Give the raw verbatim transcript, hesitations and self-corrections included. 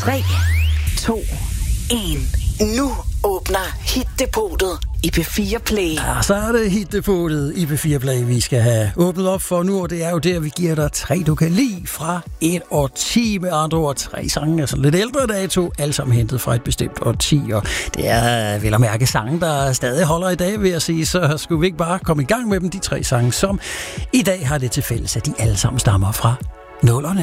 tre, to, en. Nu åbner Hit-depotet i P fire Play. Ja, så er det Hit-depotet i P fire Play, vi skal have åbnet op for nu, og det er jo der, vi giver dig tre, du kan lide fra et årti, med andre ord tre sange, altså lidt ældre dato, alle sammen hentet fra et bestemt årti, og det er vel at mærke sange, der stadig holder i dag, vil jeg sige, så skulle vi ikke bare komme i gang med dem, de tre sange, som i dag har det til fælles, at de alle sammen stammer fra nullerne.